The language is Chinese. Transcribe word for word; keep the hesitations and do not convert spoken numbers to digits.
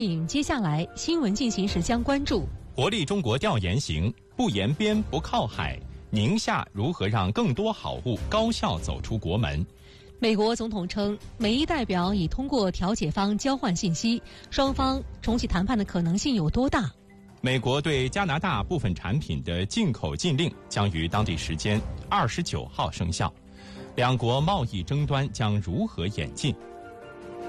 接下来新闻进行时将关注活力中国调研行，不沿边不靠海，宁夏如何让更多好物高效走出国门？ 美国总统称，美伊代表已通过调解方交换信息，双方重启谈判的可能性有多大？ 美国对加拿大部分产品的进口禁令将于当地时间二十九号生效，两国贸易争端将如何演进？